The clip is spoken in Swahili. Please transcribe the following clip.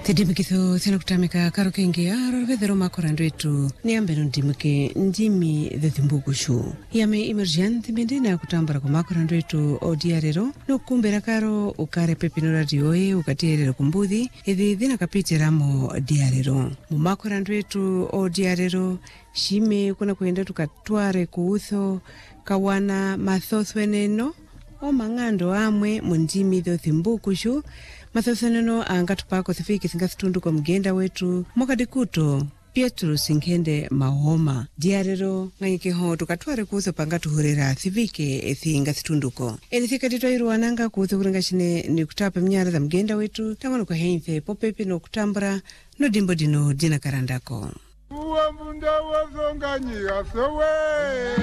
Tidimikitho thina kutamika karo kengi aro vedero makorando etu ni ambeno ndimike ndimi thethimbukushu yame emergente mendena kutambara kwa makorando etu odiarero no kumbera karo ukare pepino radioe ukatierero kumbuthi ethi thina kapitiramo diarero mu makorando etu odiarero shime kuna kuenda tukatware kuutho kawana mathothweneno o mang'ando amwe mundimi thethimbukushu mathothweneno angatupako thifiki thingathitundu kwa mgenda wetu mokadikuto Pietro Sinkende Mahoma diarero ng'anyikeho tukatware kuutho pangatuhurera thivike thingathitunduko elithikatitwa iruwananga kuutho kuringashine ni kutapa mnyara za mgenda wetu tangano kwa heinthe popepe no kutambura no dimbo dino dina karandako Uwa munda wazonganyi asewe